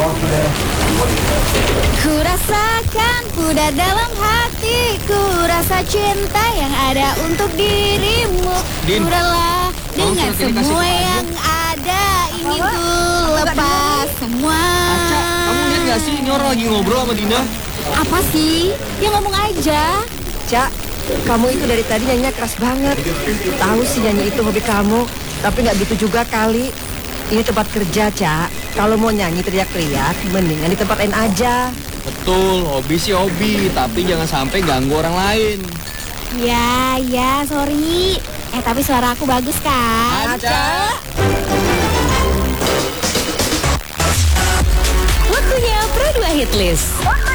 Ku rasakan pudar dalam hatiku, rasa cinta yang ada untuk dirimu. Kuranglah dengan semua yang ada, ingin ku lepas semua. Aca, kamu lihat gak sih ini orang lagi ngobrol sama Dina? Apa sih? Ya ngomong aja. Cak, kamu itu dari tadi nyanyinya keras banget. Tahu sih nyanyi itu hobi kamu, tapi nggak gitu juga kali. Ini tempat kerja, Cak. Kalau mau nyanyi teriak-teriak, mendingan di tempat lain aja. Betul, hobi sih hobi, tapi jangan sampai ganggu orang lain. Ya, sorry. Tapi suara aku bagus kan? Aca. Waktunya Pro 2 Hit List.